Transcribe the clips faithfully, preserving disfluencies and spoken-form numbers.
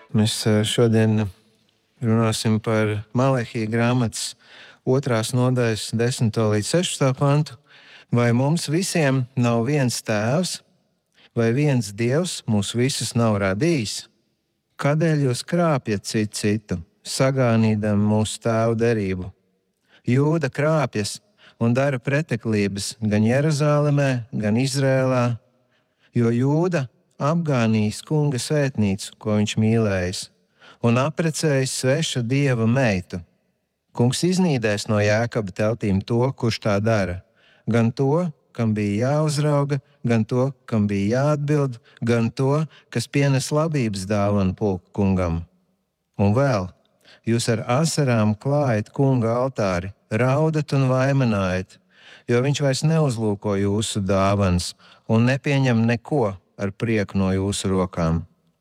Mēs šodien runāsim par Malehija grāmatas otrās nodaļas desmito līdz sešpadsmito pantu. Vai mums visiem nav viens tēvs, vai viens dievs mūs visus nav radījis? Kādēļ jūs krāpjat citu citu, sagānīdam mūsu tēvu derību? Jūda krāpjas un dara preteklības gan Jeruzālemē, gan Izrēlā, jo Jūda apgānījis kunga svētnīcu, ko viņš mīlējis, un aprecējis svešu dieva meitu. Kungs iznīdēs no Jēkaba teltīm to, kurš tā dara, gan to, kam bija jāuzrauga, gan to, kam bija jāatbild, gan to, kas pienes labības dāvanu pulku kungam. Un vēl, jūs ar asarām klājat kunga altāri, raudat un vaimanājat, jo viņš vairs neuzlūko jūsu dāvanas un nepieņem neko ar prieku no jūsu rokām.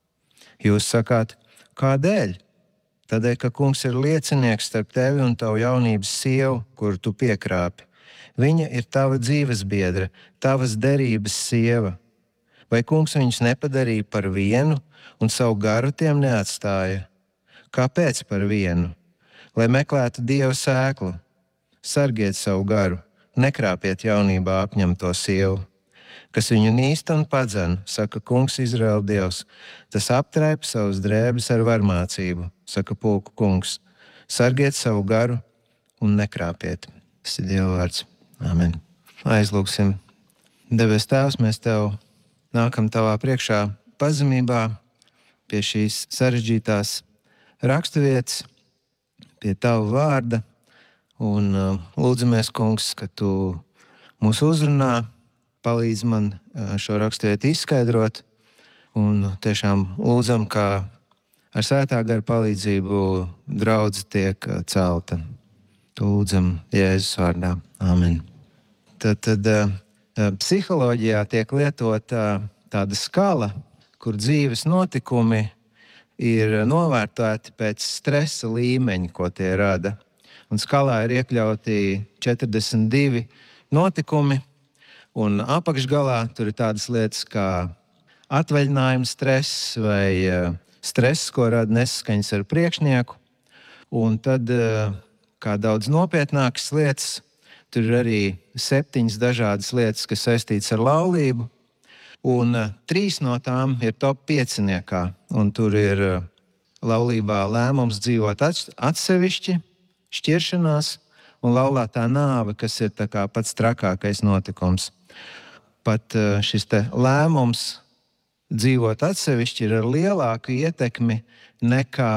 Jūs sakāt, kādēļ? Tādēļ, ka kungs ir liecinieks starp tevi un tavu jaunības sievu, kuru tu piekrāpi. Viņa ir tava dzīves biedra, tavas derības sieva. Vai kungs viņus nepadarīja par vienu un savu garu tiem neatstāja? Kāpēc par vienu? Lai meklētu Dieva sēklu. Sargiet savu garu, nekrāpiet jaunībā apņemto sievu. Kas viņu nīst un padzen, saka kungs Izraēla Dievs, tas aptraip savus drēbes ar varmācību, saka pulku kungs. Sargiet savu garu un nekrāpiet. Tas ir Dieva vārds. Amen. Aizlūgsim. Debes Tēvs, mēs Tev nākam Tavā priekšā pazemībā pie šīs sarežģītās raksturvietas, pie Tava vārda, un uh, lūdzamies, kungs, ka Tu mūs uzrunā, palīdz man šo raksturvietu izskaidrot, un tiešām lūdzam, ka ar svētā gara palīdzību draudze tiek celta. To lūdzam Jēzus vārdā. Amen. Tad, tad psiholoģijā tiek lietota tāda skala, kur dzīves notikumi ir novērtēti pēc stresa līmeņa, ko tie rada. Un skalā ir iekļauti četrdesmit divi notikumi, un apakšgalā tur ir tādas lietas kā atvaļinājuma stress vai stress, ko rada nesaskaņas ar priekšnieku. Un tad, kā daudz nopietnākas lietas, tur ir arī septiņas dažādas lietas, kas saistītas ar laulību. Un trīs no tām ir top pieciniekā. Un tur ir laulībā lēmums dzīvot atsevišķi, šķiršanās un laulātā nāve, kas ir tā kā pats trakākais notikums. Pat šis te lēmums dzīvot atsevišķi ir ar lielāku ietekmi nekā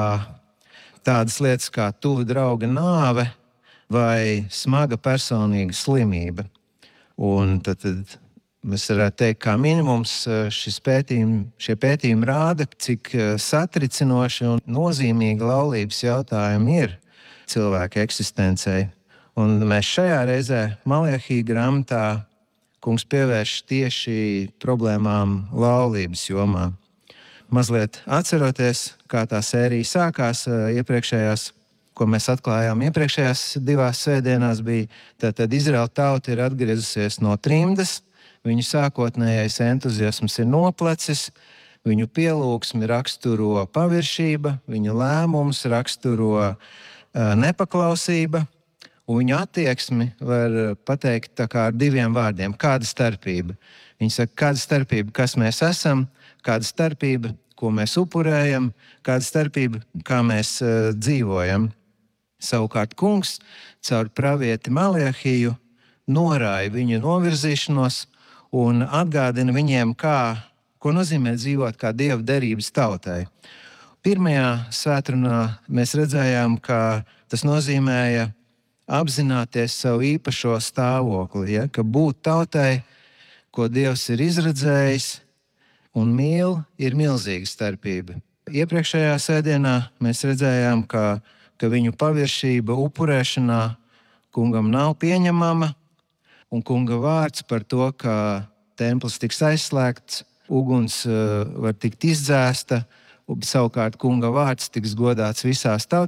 tādas lietas kā tuva drauga nāve vai smaga personīga slimība. Un tad, tad mēs varētu teikt, kā minimums šis pētījumi, šie pētījumi rāda, cik satricinoši un nozīmīgi laulības jautājumi ir cilvēka eksistencei. Un mēs šajā reizē Malehija grāmatā kungs pievērš tieši problēmām laulības jomā. Mazliet atceroties, kā tā sērija sākās iepriekšējās, ko mēs atklājām iepriekšējās divās svētdienās, bija tātad Izraēla tauta ir atgriezusies no trimdas, viņu sākotnējais entuziasms ir noplecis, viņu pielūgsmi raksturo paviršība, viņu lēmums raksturo uh, nepaklausība. Un viņu attieksmi var pateikt tā kā ar diviem vārdiem. Kāda starpība? Viņi saka, kāda starpība, kas mēs esam, kāda starpība, ko mēs upurējam, kāda starpība, kā mēs uh, dzīvojam. Savukārt kungs caur pravieti Malehiju norāja viņu novirzīšanos un atgādina viņiem, kā, ko nozīmē dzīvot kā Dieva derības tautai. Pirmajā svētrunā mēs redzējām, ka tas nozīmēja apzināties savu īpašo stāvokli, ja? Ka būt tautai, ko Dievs ir izredzējis un mīl, ir milzīga starpība. Iepriekšējā sēdienā mēs redzējām, ka, ka viņu paviršība upurēšanā kungam nav pieņemama, un kunga vārds par to, ka templis tiks aizslēgts, uguns uh, var tikt izdzēsta, un savukārt kunga vārds tiks godāts visās